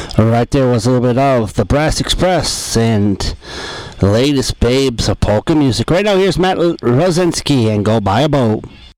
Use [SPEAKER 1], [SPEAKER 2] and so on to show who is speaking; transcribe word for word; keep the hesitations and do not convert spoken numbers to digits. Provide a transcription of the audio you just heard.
[SPEAKER 1] Right there was a little bit of the Brass Express and the latest babes of polka music. Right now, here's Matt Rosinski and Go Buy a Boat.